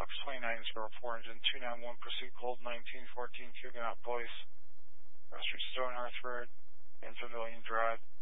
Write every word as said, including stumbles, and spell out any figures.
Fox twenty-nine zero four, engine two nine one, pursuit cold nineteen fourteen, Huguenot Place, West Street, Stone Hearth Road, in Pavilion Drive.